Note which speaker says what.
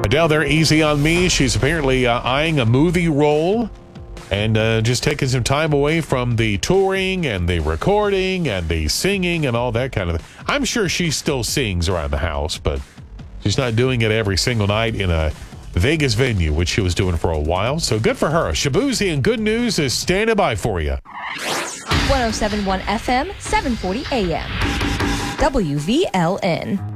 Speaker 1: Adele, they're easy on me. She's apparently eyeing a movie role and just taking some time away from the touring and the recording and the singing and all that kind of thing. I'm sure she still sings around the house, but she's not doing it every single night in a Vegas venue, which she was doing for a while. So good for her. Shabuzi and Good News is standing by for you.
Speaker 2: 107.1 FM, 740 AM. WVLN.